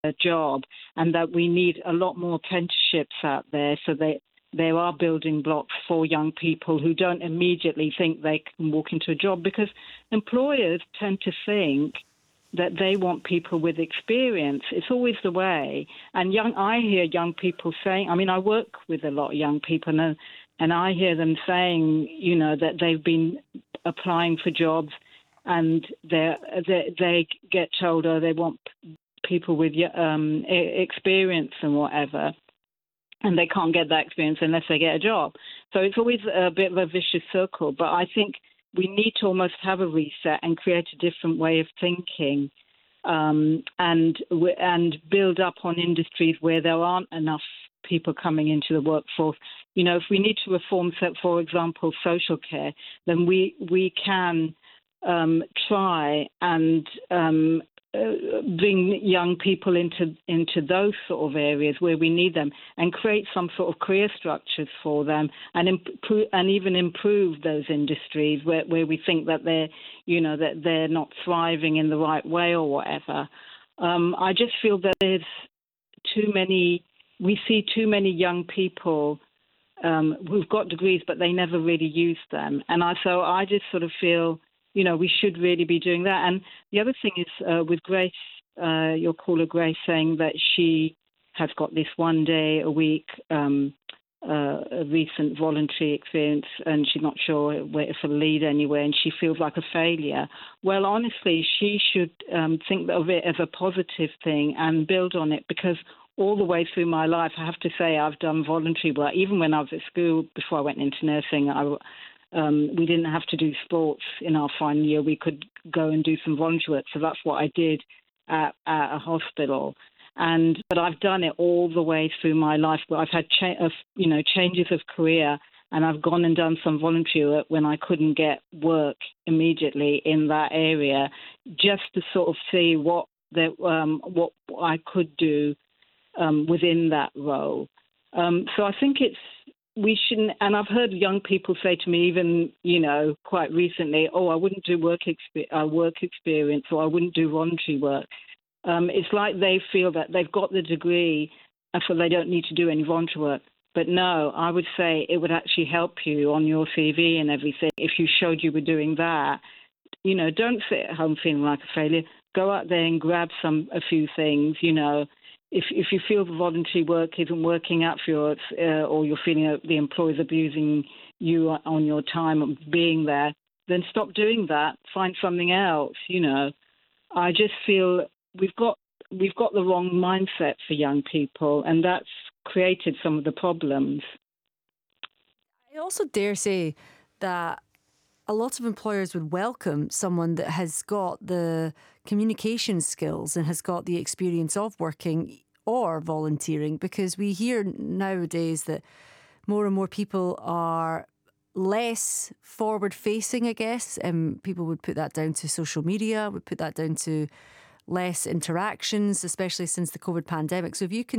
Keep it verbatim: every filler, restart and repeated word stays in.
a job, and that we need a lot more apprenticeships out there so that there are building blocks for young people who don't immediately think they can walk into a job, because employers tend to think that they want people with experience. It's always the way. And young, I hear young people saying, I mean, I work with a lot of young people, and, and I hear them saying, you know, that they've been applying for jobs and they they get told, oh, they want people with um, experience and whatever, and they can't get that experience unless they get a job. So it's always a bit of a vicious circle. But I think we need to almost have a reset and create a different way of thinking, um, and and build up on industries where there aren't enough people coming into the workforce. You know, if we need to reform, for example, social care, then we we can um, try and um, uh, bring young people into into those sort of areas where we need them, and create some sort of career structures for them, and improve and even improve those industries where, where we think that they're, you know, that they're not thriving in the right way or whatever. Um, I just feel that there's too many. We see too many young people um, who've got degrees, but they never really use them. And I, so I just sort of feel, you know, we should really be doing that. And the other thing is uh, with Grace, uh, your caller Grace, saying that she has got this one day a week um, uh, a recent voluntary experience, and she's not sure where if it'll lead anywhere, and she feels like a failure. Well, honestly, she should um, think of it as a positive thing and build on it, because all the way through my life, I have to say, I've done voluntary work. Even when I was at school, before I went into nursing, I, um, we didn't have to do sports in our final year. We could go and do some voluntary work. So that's what I did at, at a hospital. And but I've done it all the way through my life. But I've had cha- of, you know changes of career, and I've gone and done some voluntary work when I couldn't get work immediately in that area, just to sort of see what the, um, what I could do Um, within that role. Um, so I think it's, we shouldn't, and I've heard young people say to me, even, you know, quite recently, oh, I wouldn't do work, expe- uh, work experience, or I wouldn't do voluntary work. Um, it's like they feel that they've got the degree, and so they don't need to do any voluntary work. But no, I would say it would actually help you on your C V and everything if you showed you were doing that. You know, don't sit at home feeling like a failure. Go out there and grab some, a few things, you know. If if you feel the voluntary work isn't working out for you, uh, or you're feeling that the employer's abusing you on your time of being there, then stop doing that. Find something else. You know, I just feel we've got we've got the wrong mindset for young people, and that's created some of the problems. I also dare say that a lot of employers would welcome someone that has got the communication skills and has got the experience of working or volunteering, because we hear nowadays that more and more people are less forward facing, I guess, and people would put that down to social media, would put that down to less interactions, especially since the COVID pandemic. So if you can